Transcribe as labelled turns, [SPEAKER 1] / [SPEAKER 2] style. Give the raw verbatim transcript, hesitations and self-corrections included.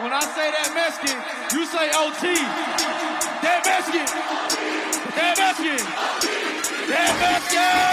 [SPEAKER 1] when I say that Mexican, you say O T. That Mexican. That Mexican. That Mexican.